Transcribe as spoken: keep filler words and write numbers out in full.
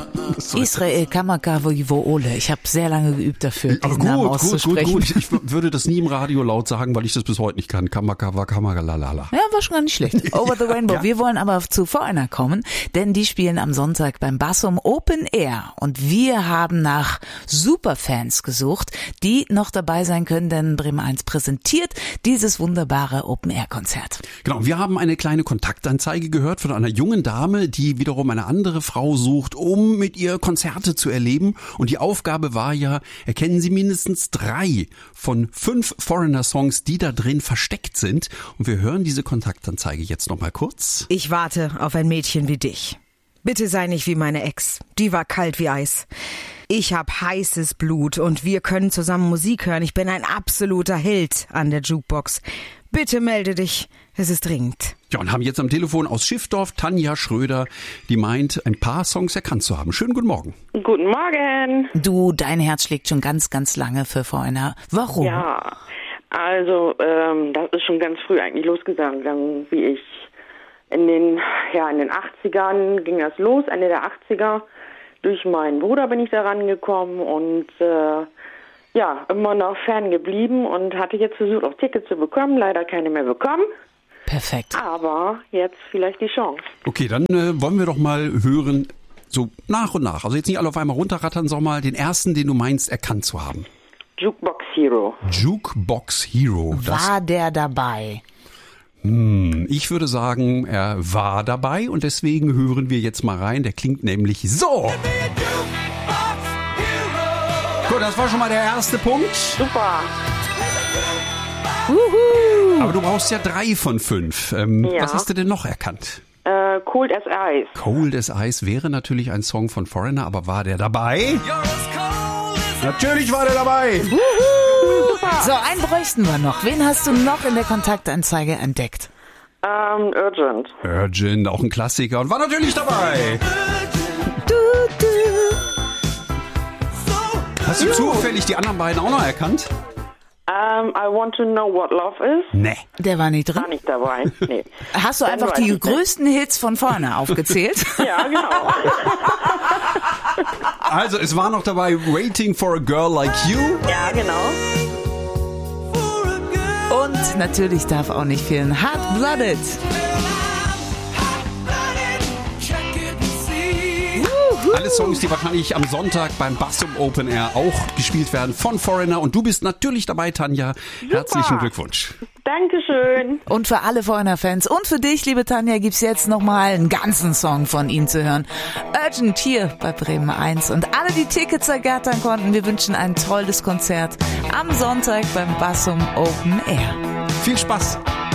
Israel Kamakawiwoole. Ich habe sehr lange geübt dafür, diesen Namen gut, gut, auszusprechen. gut, gut. Ich würde das nie im Radio laut sagen, weil ich das bis heute nicht kann. Kamakawa, Kamakalalala. Ja, war schon gar nicht schlecht. Over the Rainbow. Ja. Wir wollen aber zu Foreigner kommen, denn die spielen am Sonntag beim Bassum Open Air. Und wir haben nach Superfans gesucht, die noch dabei sein können, denn Bremen eins präsentiert dieses wunderbare Open Air Konzert. Genau, wir haben eine kleine Kontaktanzeige gehört von einer jungen Dame, die wiederum eine andere Frau sucht, um mit ihr Konzerte zu erleben. Und die Aufgabe war ja, erkennen Sie mindestens drei von fünf Foreigner-Songs, die da drin versteckt sind. Und wir hören diese Kontaktanzeige jetzt noch mal kurz. Ich warte auf ein Mädchen wie dich. Bitte sei nicht wie meine Ex. Die war kalt wie Eis. Ich hab heißes Blut und wir können zusammen Musik hören. Ich bin ein absoluter Held an der Jukebox. Bitte melde dich. Es ist dringend. Ja, und haben jetzt am Telefon aus Schiffdorf Tanja Schröder, die meint, ein paar Songs erkannt zu haben. Schönen guten Morgen. Guten Morgen. Du, dein Herz schlägt schon ganz, ganz lange für Foreigner. Warum? Ja, also ähm, das ist schon ganz früh eigentlich losgegangen, wie ich in den, ja, in den achtzigern ging das los, Ende der achtziger. Durch meinen Bruder bin ich da rangekommen und äh, ja, immer noch Fan geblieben und hatte jetzt versucht, auch Tickets zu bekommen, leider keine mehr bekommen. Perfekt. Aber jetzt vielleicht die Chance. Okay, dann äh, wollen wir doch mal hören, so nach und nach. Also jetzt nicht alle auf einmal runterrattern, sag mal den ersten, den du meinst, erkannt zu haben. Jukebox Hero. Jukebox Hero. Das, War der dabei? hm, ich würde sagen, er war dabei und deswegen hören wir jetzt mal rein. Der klingt nämlich so. Gut, das war schon mal der erste Punkt. Super. Wuhu. Aber du brauchst ja drei von fünf. Ähm, Ja. Was hast du denn noch erkannt? Äh, Cold as Ice. Cold as Ice wäre natürlich ein Song von Foreigner, aber war der dabei? Natürlich war der dabei. So, einen bräuchten wir noch. Wen hast du noch in der Kontaktanzeige entdeckt? Ähm, Urgent. Urgent, auch ein Klassiker und war natürlich dabei. Du, du. Hast du zufällig die anderen beiden auch noch erkannt? Ähm, I Want to Know What Love Is. Nee. Der war nicht drin? War nicht dabei. Nee. Hast du Dann einfach weiß die ich nicht. größten Hits von vorne aufgezählt? Ja, genau. Also es war noch dabei Waiting for a Girl Like You. Ja, genau. Und natürlich darf auch nicht fehlen Hot Blooded. Alle Songs, die wahrscheinlich am Sonntag beim Bassum Open Air auch gespielt werden von Foreigner. Und du bist natürlich dabei, Tanja. Herzlichen Glückwunsch. Dankeschön. Und für alle Foreigner-Fans und für dich, liebe Tanja, gibt's jetzt nochmal einen ganzen Song von ihnen zu hören. Urgent hier bei Bremen eins. Und alle, die Tickets ergattern konnten, wir wünschen ein tolles Konzert am Sonntag beim Bassum Open Air. Viel Spaß.